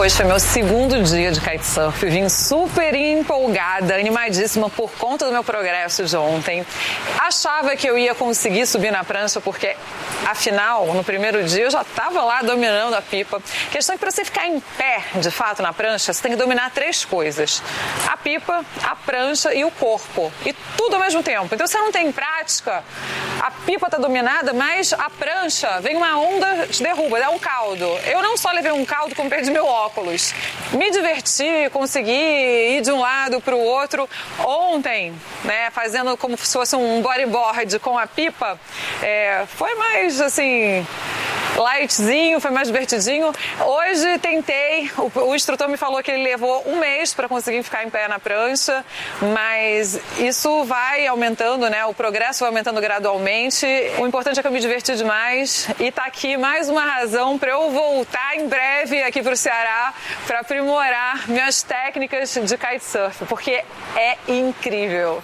Hoje foi meu segundo dia de kitesurf, vim super empolgada, animadíssima por conta do meu progresso de ontem. Achava que eu ia conseguir subir na prancha porque, afinal, no primeiro dia eu já estava lá dominando a pipa. A questão é que para você ficar em pé, de fato, na prancha, você tem que dominar 3 coisas: a pipa, a prancha e o corpo. E tudo ao mesmo tempo. Então, você não tem prática, a pipa está dominada, mas a prancha, vem uma onda, te derruba, dá um caldo. Eu não só levei um caldo, como perdi meu óculos. Me diverti, consegui ir de um lado para o outro. Ontem, né, fazendo como se fosse um bodyboard com a pipa, foi mais assim, lightzinho, foi mais divertidinho. Hoje tentei, o instrutor me falou que ele levou 1 mês para conseguir ficar em pé na prancha, mas isso vai aumentando, né? O progresso vai aumentando gradualmente. O importante é que eu me diverti demais e tá aqui mais uma razão para eu voltar em breve aqui para o Ceará para aprimorar minhas técnicas de kitesurf, porque é incrível.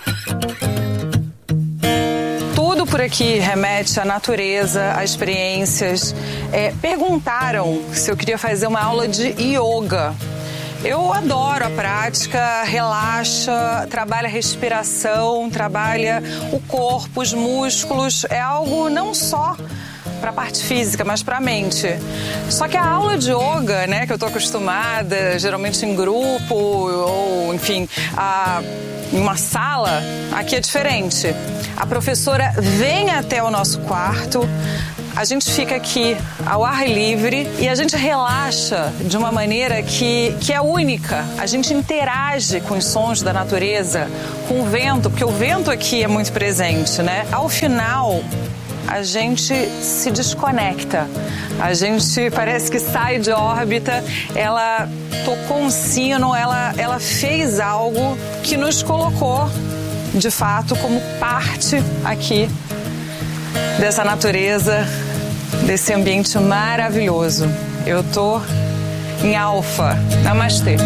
Tudo por aqui remete à natureza, a experiências. Perguntaram se eu queria fazer uma aula de yoga. Eu adoro a prática, relaxa, trabalha a respiração, trabalha o corpo, os músculos. É algo não só para a parte física, mas para a mente. Só que a aula de yoga, né, que eu estou acostumada, geralmente em grupo ou, enfim, em uma sala, aqui é diferente. A professora vem até o nosso quarto, a gente fica aqui ao ar livre e a gente relaxa de uma maneira que é única. A gente interage com os sons da natureza, com o vento, porque o vento aqui é muito presente, né? Ao final, a gente se desconecta, a gente parece que sai de órbita. Ela tocou um sino, ela fez algo que nos colocou, de fato, como parte aqui dessa natureza, desse ambiente maravilhoso. Eu tô em alfa. Namastê.